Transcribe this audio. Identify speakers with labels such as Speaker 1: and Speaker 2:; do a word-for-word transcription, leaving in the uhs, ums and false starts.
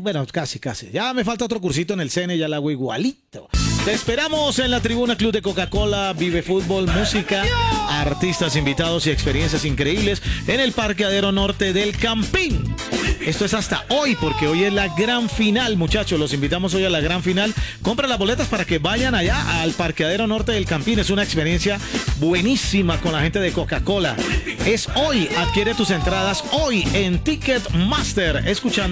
Speaker 1: bueno, casi, casi. Ya me falta otro cursito en el C N, ya lo hago igualito. Te esperamos en la Tribuna Club de Coca-Cola, Vive Fútbol, música, artistas invitados y experiencias increíbles en el Parqueadero Norte del Campín. Esto es hasta hoy, porque hoy es la gran final, muchachos. Los invitamos hoy a la gran final. Compra las boletas para que vayan allá al Parqueadero Norte del Campín. Es una experiencia buenísima con la gente de Coca-Cola. Es hoy. Adquiere tus entradas hoy en Ticketmaster. Escuchando